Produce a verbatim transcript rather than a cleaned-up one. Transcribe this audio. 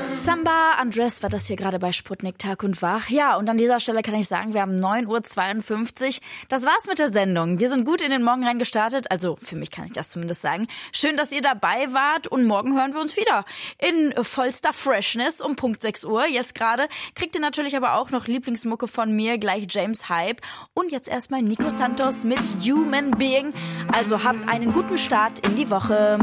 Samba Andres war das hier gerade bei Sputnik Tag und Wach. Ja, und an dieser Stelle kann ich sagen, wir haben neun Uhr zweiundfünfzig. Das war's mit der Sendung. Wir sind gut in den Morgen reingestartet. Also für mich kann ich das zumindest sagen. Schön, dass ihr dabei wart und morgen hören wir uns wieder in vollster Freshness um Punkt sechs Uhr. Jetzt gerade kriegt ihr natürlich aber auch noch Lieblingsmucke von mir, gleich James Hype. Und jetzt erstmal Nico Santos mit Human Being. Also habt einen guten Start in die Woche.